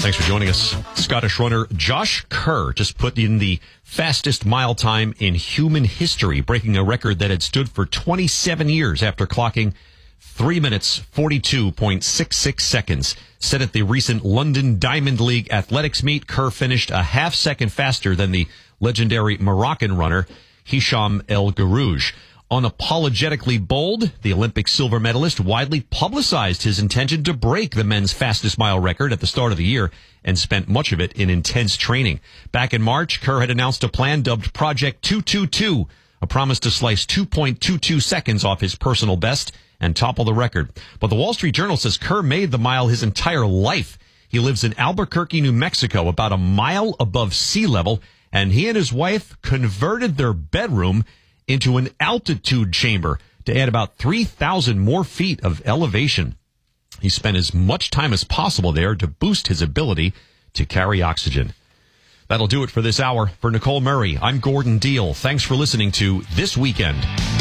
Thanks for joining us. Scottish runner Josh Kerr just put in the fastest mile time in human history, breaking a record that had stood for 27 years after clocking 3 minutes, 42.66 seconds. Set at the recent London Diamond League athletics meet, Kerr finished a half second faster than the legendary Moroccan runner Hicham El Guerrouj. Unapologetically bold, the Olympic silver medalist widely publicized his intention to break the men's fastest mile record at the start of the year and spent much of it in intense training. Back in March, Kerr had announced a plan dubbed Project 222, a promise to slice 2.22 seconds off his personal best and topple the record. But the Wall Street Journal says Kerr made the mile his entire life. He lives in Albuquerque, New Mexico, about a mile above sea level, and he and his wife converted their bedroom into an altitude chamber to add about 3,000 more feet of elevation. He spent as much time as possible there to boost his ability to carry oxygen. That'll do it for this hour. For Nicole Murray, I'm Gordon Deal. Thanks for listening to This Weekend.